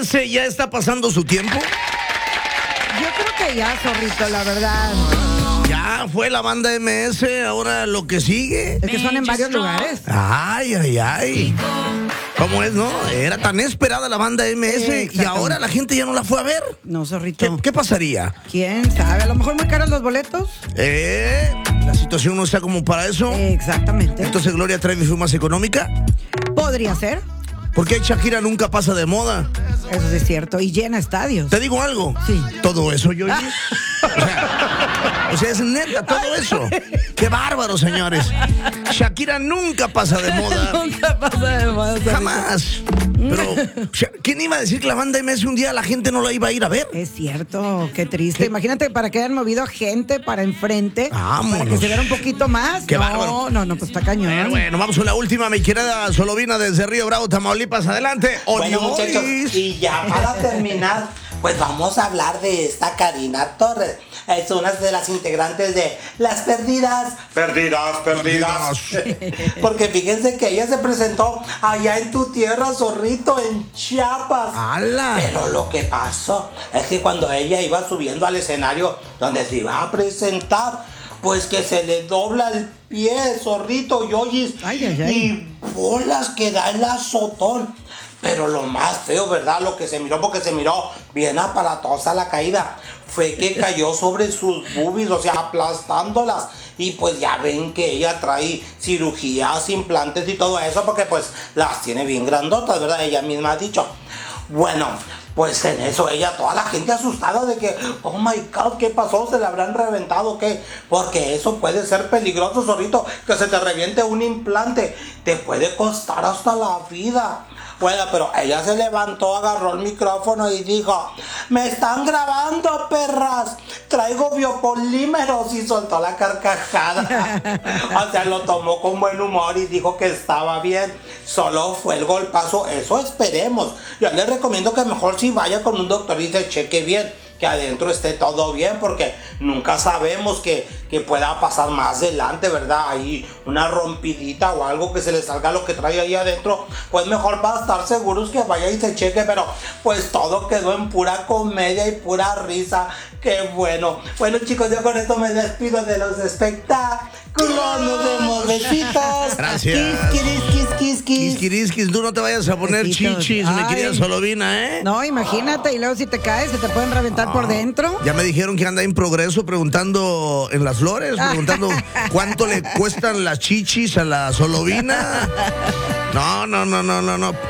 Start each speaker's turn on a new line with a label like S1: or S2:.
S1: ¿Ya está pasando su tiempo?
S2: Yo creo que ya, zorrito, la verdad.
S1: Ya fue la banda MS, ahora lo que sigue.
S2: Es que son en varios lugares.
S1: Ay, ay, ay. ¿Cómo es, no? Era tan esperada la banda MS y ahora la gente ya no la fue a ver.
S2: No, zorrito.
S1: ¿Qué pasaría?
S2: ¿Quién sabe? A lo mejor muy caros los boletos.
S1: La situación no está como para eso.
S2: Exactamente.
S1: Entonces Gloria Trevi fue más económica.
S2: Podría ser.
S1: Porque Shakira nunca pasa de moda.
S2: Eso sí es cierto. Y llena estadios.
S1: ¿Te digo algo?
S2: Sí.
S1: Todo eso, yo. O sea, es neta, todo eso. Qué bárbaro, señores. Shakira nunca pasa de moda.
S2: Nunca pasa de moda.
S1: Jamás. Pero, ¿quién iba a decir que la banda MS un día la gente no la iba a ir a ver?
S2: Es cierto, qué triste. Imagínate para que hayan movido gente para enfrente.
S1: Vámonos.
S2: Para que se viera un poquito más.
S1: Qué bárbaro.
S2: No, pues está cañón.
S1: Bueno, vamos a la última, mi querida Solovina desde Río Bravo, Tamaulipas. Adelante.
S3: Bueno, muchachos, y ya para terminar, pues vamos a hablar de esta Karina Torres. Es una de las integrantes de Las Perdidas. Perdidas. Porque fíjense que ella se presentó allá en tu tierra, zorrito, en Chiapas.
S1: ¡Hala!
S3: Pero lo que pasó es que cuando ella iba subiendo al escenario donde se iba a presentar, pues que se le dobla el pie, zorrito, yoyis, y bolas que da el azotón. Pero lo más feo, ¿verdad? Lo que se miró, porque se miró bien aparatosa la caída, fue que cayó sobre sus boobies, o sea, aplastándolas. Y pues ya ven que ella trae cirugías, implantes y todo eso, porque pues las tiene bien grandotas, ¿verdad? Ella misma ha dicho. Bueno, pues en eso ella, toda la gente asustada de que, oh my God, ¿qué pasó? ¿Se le habrán reventado o qué? Porque eso puede ser peligroso, zorrito, que se te reviente un implante. Te puede costar hasta la vida. Bueno, pero ella se levantó, agarró el micrófono y dijo, me están grabando, perras, traigo biopolímeros, y soltó la carcajada. O sea, lo tomó con buen humor y dijo que estaba bien. Solo fue el golpazo, eso esperemos. Yo les recomiendo que mejor si vaya con un doctor y se cheque bien, que adentro esté todo bien, porque nunca sabemos que pueda pasar más adelante, ¿verdad? Ahí una rompidita o algo que se le salga lo que trae ahí adentro, pues mejor va a estar seguros que vaya y se cheque, pero pues todo quedó en pura comedia y pura risa. ¡Qué bueno! Bueno, chicos, yo con esto me despido de los espectáculos. Nos vemos, besitos.
S1: Gracias. Quisquiriskis, tú no te vayas a poner chichis, mi querida Solovina, ¿eh?
S2: No, imagínate, y luego si te caes, se te pueden reventar por dentro.
S1: Ya me dijeron que anda en Progreso preguntando en Las Flores, preguntando cuánto le cuestan las chichis a la Solovina. No.